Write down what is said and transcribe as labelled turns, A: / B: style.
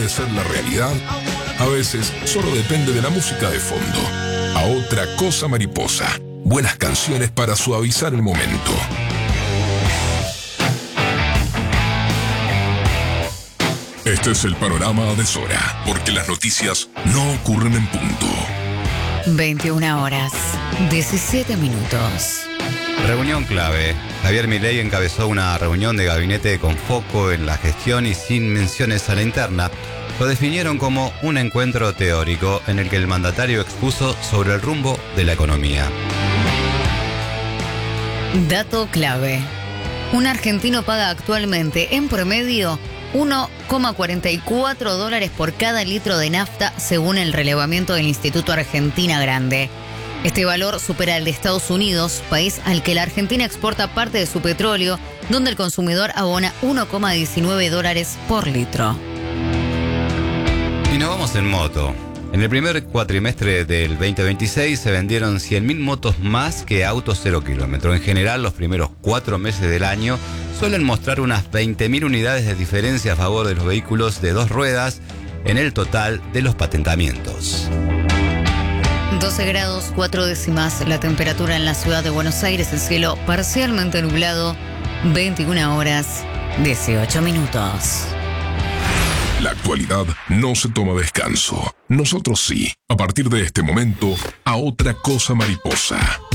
A: puede ser la realidad, a veces solo depende de la música de fondo. A otra cosa mariposa. Buenas canciones para suavizar el momento. Este es el panorama de Sora, porque las noticias no ocurren en punto.
B: 21 horas, 17 minutos.
C: Reunión clave. Javier Milei encabezó una reunión de gabinete con foco en la gestión y sin menciones a la interna. Lo definieron como un encuentro teórico en el que el mandatario expuso sobre el rumbo de la economía.
B: Dato clave. Un argentino paga actualmente en promedio $1,44 por cada litro de nafta según el relevamiento del Instituto Argentina Grande. Este valor supera el de Estados Unidos, país al que la Argentina exporta parte de su petróleo, donde el consumidor abona $1,19 por litro.
C: Y nos vamos en moto. En el primer cuatrimestre del 2026 se vendieron 100.000 motos más que autos 0 kilómetros. En general, los primeros 4 meses del año suelen mostrar unas 20.000 unidades de diferencia a favor de los vehículos de 2 ruedas en el total de los patentamientos.
B: 12 grados 4 décimas la temperatura en la ciudad de Buenos Aires, el cielo parcialmente nublado, 21 horas 18 minutos.
A: La actualidad no se toma descanso. Nosotros sí. A partir de este momento, a otra cosa mariposa.